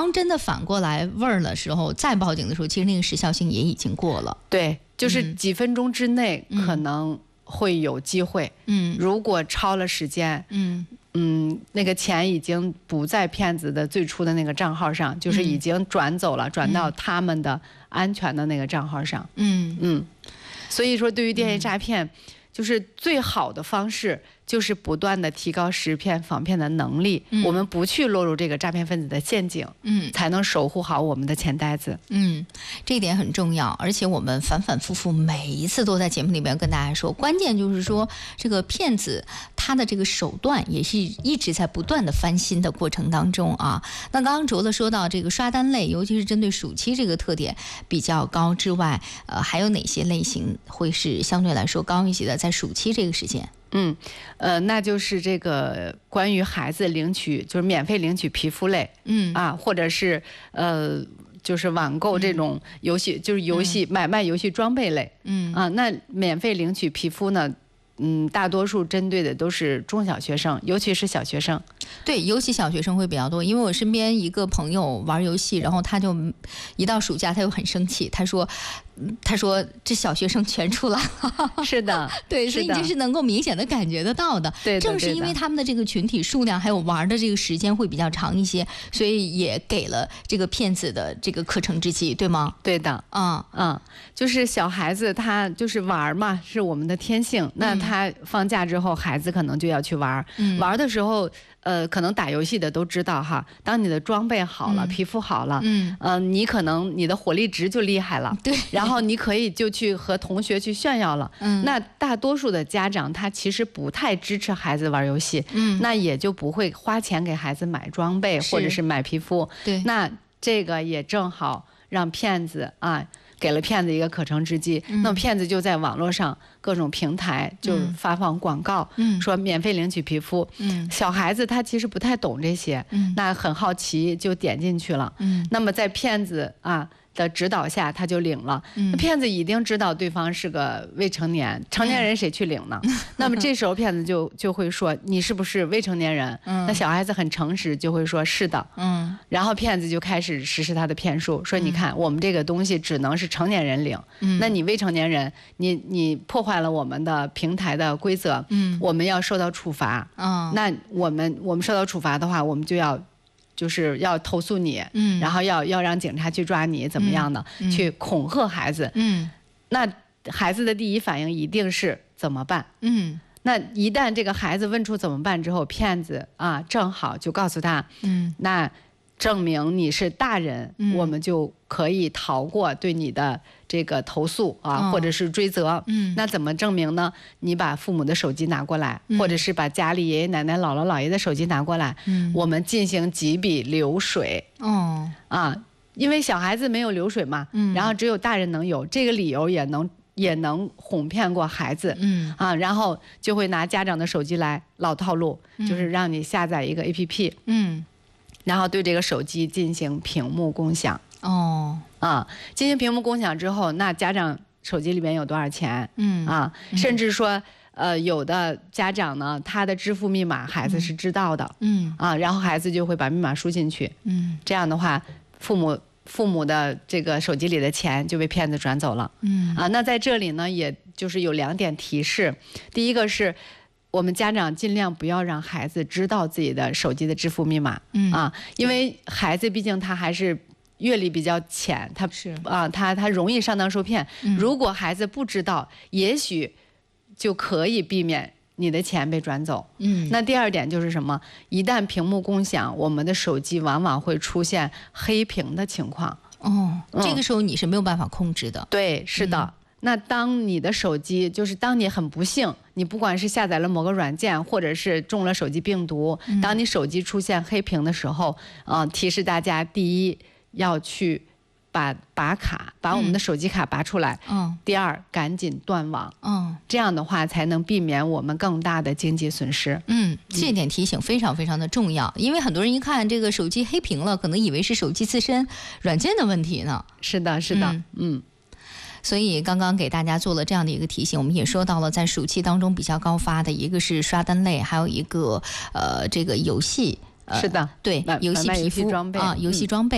当真的反过来味儿的时候，再报警的时候，其实那个时效性也已经过了。 对，就是几分钟之内可能会有机会。如果超了时间，那个钱已经不在骗子的最初的那个账号上，就是已经转走了，转到他们的安全的那个账号上。所以说，对于电信诈骗，就是最好的方式就是不断的提高识骗防骗的能力，我们不去落入这个诈骗分子的陷阱，才能守护好我们的钱袋子。 这一点很重要，而且我们反反复复每一次都在节目里面跟大家说，关键就是说这个骗子他的这个手段也是一直在不断的翻新的过程当中啊。那刚刚卓子说到这个刷单类，尤其是针对暑期这个特点比较高之外，还有哪些类型会是相对来说高一些的，在暑期这个时间？ 那就是这个关于孩子领取，就是免费领取皮肤类，或者是就是网购这种游戏，就是游戏买卖游戏装备类，那免费领取皮肤呢，大多数针对的都是中小学生，尤其是小学生。 对，尤其小学生会比较多，因为我身边一个朋友玩游戏，然后他就一到暑假他就很生气，他说这小学生全出来了。 是的， 对，所以这是能够明显的感觉得到的。 对， 正是因为他们的这个群体数量还有玩的这个时间会比较长一些，所以也给了这个骗子的这个可乘之机，对吗？ 对的，就是小孩子他就是玩嘛，是我们的天性。那他放假之后，孩子可能就要去玩，玩的时候。可能打游戏的都知道哈，当你的装备好了，皮肤好了，你可能你的火力值就厉害了， 对， 然后你可以就去和同学去炫耀了，那大多数的家长他其实不太支持孩子玩游戏，那也就不会花钱给孩子买装备或者是买皮肤， 对， 那这个也正好让骗子给了骗子一个可乘之机，那么骗子就在网络上各种平台就发放广告，说免费领取皮肤，小孩子他其实不太懂这些，那很好奇就点进去了，那么在骗子的指导下他就领了，那骗子一定知道对方是个未成年，成年人谁去领呢？那么这时候骗子就会说你是不是未成年人？那小孩子很诚实就会说是的，然后骗子就开始实施他的骗术，说你看我们这个东西只能是成年人领，那你未成年人你破坏了我们的平台的规则，我们要受到处罚，那我们受到处罚的话，我们就是要投诉你，然后要让警察去抓你，怎么样的，去恐吓孩子，那孩子的第一反应一定是怎么办？那一旦这个孩子问出怎么办之后，骗子正好就告诉他，那证明你是大人，我们就可以逃过对你的这个投诉或者是追责。那怎么证明呢？你把父母的手机拿过来，或者是把家里爷爷奶奶姥姥姥爷的手机拿过来，我们进行几笔流水。因为小孩子没有流水嘛，然后只有大人能有，这个理由也能哄骗过孩子，然后就会拿家长的手机来老套路，就是让你下载一个 APP，然后对这个手机进行屏幕共享。进行屏幕共享之后，那家长手机里面有多少钱？甚至说，有的家长呢，他的支付密码孩子是知道的，然后孩子就会把密码输进去，这样的话，父母的这个手机里的钱就被骗子转走了。那在这里呢，也就是有2点提示，第一个是。我们家长尽量不要让孩子知道自己的手机的支付密码，因为孩子毕竟他还是阅历比较浅，他容易上当受骗。如果孩子不知道，也许就可以避免你的钱被转走。那第2点就是什么？一旦屏幕共享，我们的手机往往会出现黑屏的情况。 这个时候你是没有办法控制的。 对，是的。那当你的手机，就是当你很不幸，你不管是下载了某个软件，或者是中了手机病毒，当你手机出现黑屏的时候，提示大家，第一要去把我们的手机卡拔出来，第2赶紧断网，这样的话才能避免我们更大的经济损失。这点提醒非常非常的重要，因为很多人一看这个手机黑屏了，可能以为是手机自身软件的问题呢。是的，是的，所以刚刚给大家做了这样的一个提醒，我们也说到了在暑期当中比较高发的一个是刷单类，还有一个这个游戏， 是的， 对，游戏皮肤装备游戏装备。